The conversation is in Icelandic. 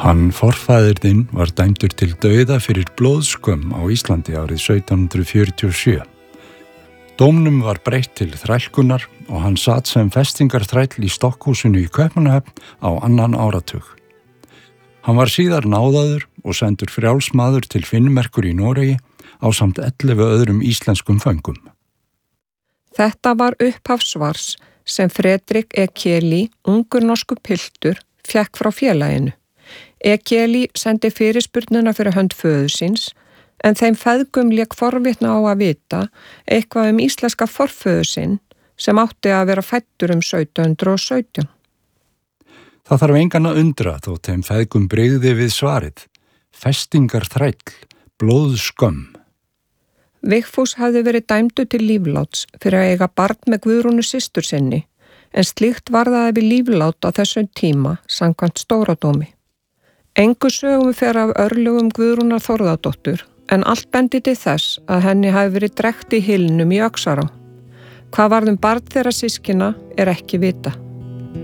Hann forfaðir þinn var dæmdur til dauða fyrir blóðskömm á Íslandi árið 1747. Dómnum var breytt til þrælkunar og hann sat sem festingarþræll í Stokkhúsinu í Kaupmannahöfn á 2. áratug. Hann var síðar náðaður og sendur frjálsmaður til Finnmerkur í Noregi ásamt 11 öðrum íslenskum föngum. Þetta var upphaf svars sem Fredrik Ekeli, ungur norskur piltur, fékk frá félaginu. Ekeli sendi fyrirspurnina fyrir hönd föður síns, en þeim feðgum lék forvitna á að vita eitthvað íslenska forföður sinn sem átti að vera fæddur 1717. Það þarf engan að undra þótt þeim feðgum brygði við svarið. Festingarþræll, blóðskömm. Vigfús hafði verið dæmdur til lífláts fyrir að eiga barn með Guðrúnu systur sinni, en slíkt varðaði við líflát á þessum tíma samkvæmt stóradómi. Engu sögum fer af örlögum Guðrúnar Þórðardóttur, en allt bendi til þess að henni hafi verið drekkt í hylnum í Öxará. Hvað varð barn þeirra systkina ekki vita.